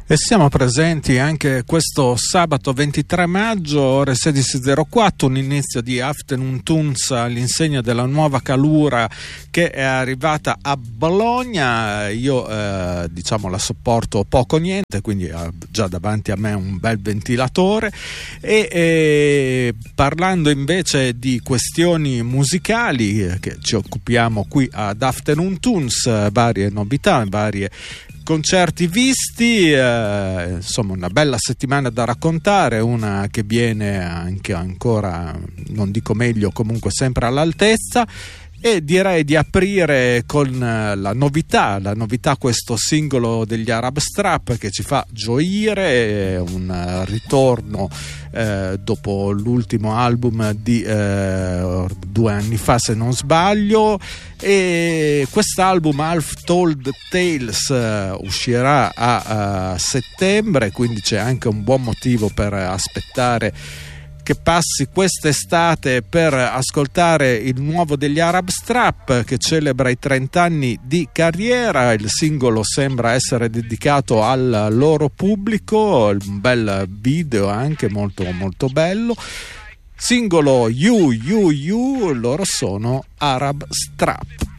E siamo presenti anche questo sabato 23 maggio, ore 16.04, un inizio di Afternoon Tunes all'insegna della nuova calura che è arrivata a Bologna. Io la sopporto poco niente, quindi già davanti a me un bel ventilatore. E parlando invece di questioni musicali che ci occupiamo qui ad Afternoon Tunes, varie novità, varie concerti visti, insomma una bella settimana da raccontare, una che viene anche ancora, non dico meglio, comunque sempre all'altezza. E direi di aprire con la novità, questo singolo degli Arab Strap che ci fa gioire, un ritorno dopo l'ultimo album di 2 anni fa se non sbaglio, e quest'album Half Told Tales uscirà a settembre, quindi c'è anche un buon motivo per aspettare che passi quest'estate per ascoltare il nuovo degli Arab Strap, che celebra i 30 anni di carriera. Il singolo sembra essere dedicato al loro pubblico, un bel video anche molto molto bello. Singolo You, loro sono Arab Strap.